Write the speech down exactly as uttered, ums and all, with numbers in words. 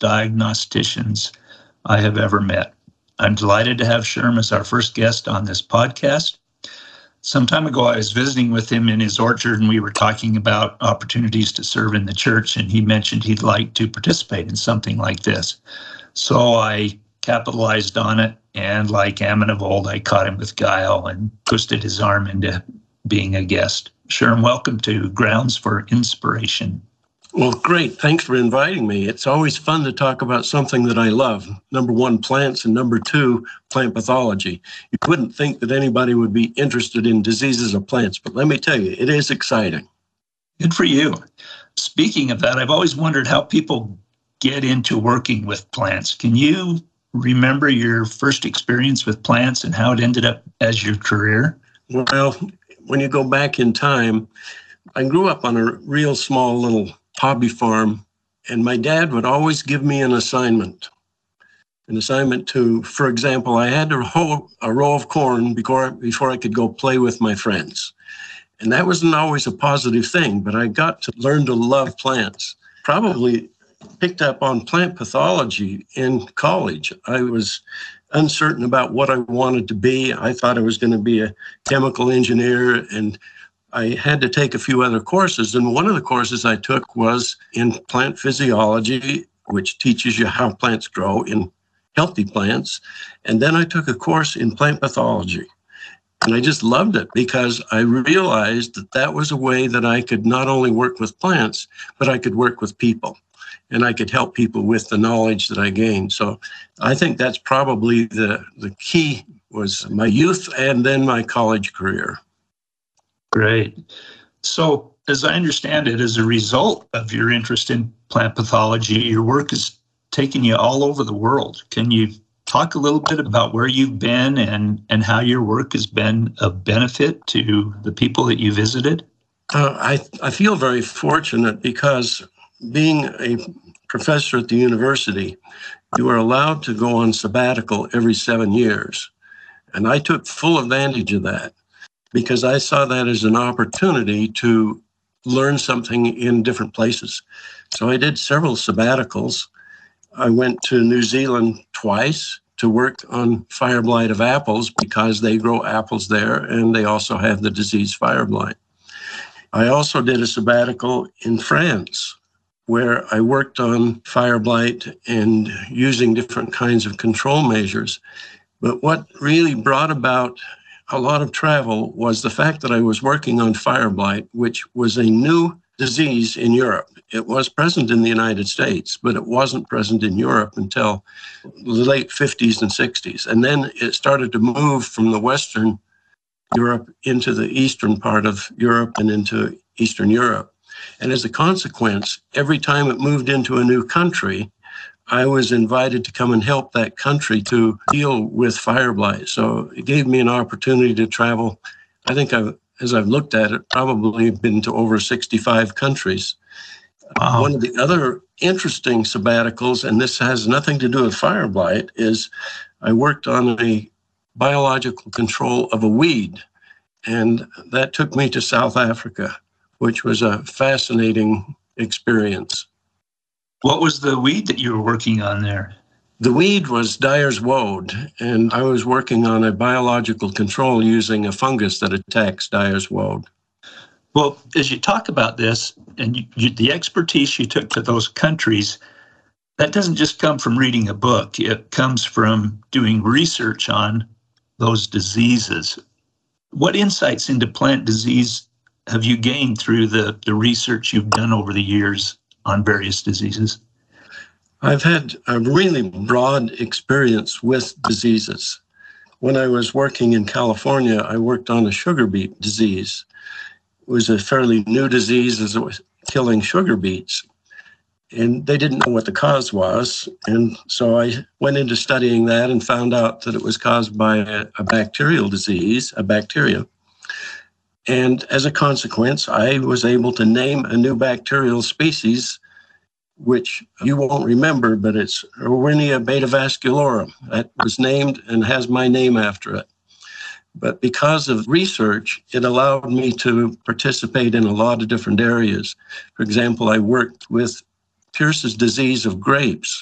diagnosticians I have ever met. I'm delighted to have Sherm as our first guest on this podcast. Some time ago, I was visiting with him in his orchard, and we were talking about opportunities to serve in the church, and he mentioned he'd like to participate in something like this. So I capitalized on it, and like Ammon of old, I caught him with guile and twisted his arm into being a guest. Sherm, welcome to Grounds for Inspiration. Well, great. Thanks for inviting me. It's always fun to talk about something that I love. Number one, plants, and number two, plant pathology. You wouldn't think that anybody would be interested in diseases of plants, but let me tell you, it is exciting. Good for you. Speaking of that, I've always wondered how people get into working with plants. Can you remember your first experience with plants and how it ended up as your career? Well, when you go back in time, I grew up on a real small little hobby farm, and my dad would always give me an assignment. An assignment to, for example, I had to hoe a row of corn before, before I could go play with my friends. And that wasn't always a positive thing, but I got to learn to love plants. Probably picked up on plant pathology in college. I was uncertain about what I wanted to be. I thought I was going to be a chemical engineer, and I had to take a few other courses, and one of the courses I took was in plant physiology, which teaches you how plants grow in healthy plants. And then I took a course in plant pathology, and I just loved it because I realized that that was a way that I could not only work with plants, but I could work with people, and I could help people with the knowledge that I gained. So I think that's probably the, the key was my youth and then my college career. Great. So, as I understand it, as a result of your interest in plant pathology, your work has taken you all over the world. Can you talk a little bit about where you've been and, and how your work has been of benefit to the people that you visited? Uh, I, I feel very fortunate because being a professor at the university, you are allowed to go on sabbatical every seven years. And I took full advantage of that, because I saw that as an opportunity to learn something in different places. So I did several sabbaticals. I went to New Zealand twice to work on fire blight of apples because they grow apples there, and they also have the disease fire blight. I also did a sabbatical in France, where I worked on fire blight and using different kinds of control measures. But what really brought about a lot of travel was the fact that I was working on fire blight, which was a new disease in Europe. It was present in the United States, but it wasn't present in Europe until the late fifties and sixties. And then it started to move from the Western Europe into the eastern part of Europe and into Eastern Europe. And as a consequence, every time it moved into a new country, I was invited to come and help that country to deal with fire blight. So it gave me an opportunity to travel. I think I've, as I've looked at it, probably been to over sixty-five countries. Wow. One of the other interesting sabbaticals, and this has nothing to do with fire blight, is I worked on a biological control of a weed. And that took me to South Africa, which was a fascinating experience. What was the weed that you were working on there? The weed was Dyer's woad, and I was working on a biological control using a fungus that attacks Dyer's woad. Well, as you talk about this and you, you, the expertise you took to those countries, that doesn't just come from reading a book. It comes from doing research on those diseases. What insights into plant disease have you gained through the, the research you've done over the years on various diseases? I've had a really broad experience with diseases. When I was working in California, I worked on a sugar beet disease. It was a fairly new disease as it was killing sugar beets. And they didn't know what the cause was. And so I went into studying that and found out that it was caused by a, a bacterial disease, a bacteria. And as a consequence, I was able to name a new bacterial species, which you won't remember, but it's Erwinia betavasculorum. That was named and has my name after it. But because of research, it allowed me to participate in a lot of different areas. For example, I worked with Pierce's disease of grapes,